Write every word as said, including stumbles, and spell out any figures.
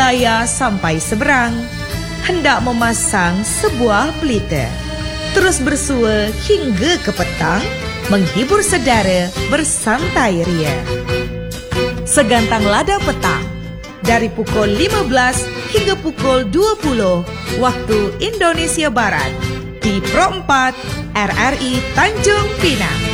Laya sampai seberang, hendak memasang sebuah pelita. Terus bersua hingga ke petang, menghibur saudara bersantai ria. Segantang lada petang, dari pukul lima belas hingga pukul dua puluh waktu Indonesia Barat, di Pro empat R R I Tanjung Pinang.